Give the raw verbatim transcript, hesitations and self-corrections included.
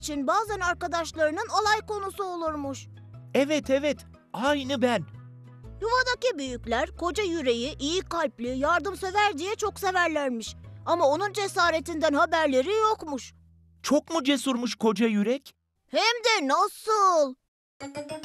için bazen arkadaşlarının alay konusu olurmuş. Evet evet, aynı ben. Yuvadaki büyükler koca yüreği iyi kalpli, yardımsever diye çok severlermiş. Ama onun cesaretinden haberleri yokmuş. Çok mu cesurmuş koca yürek? Hem de nasıl?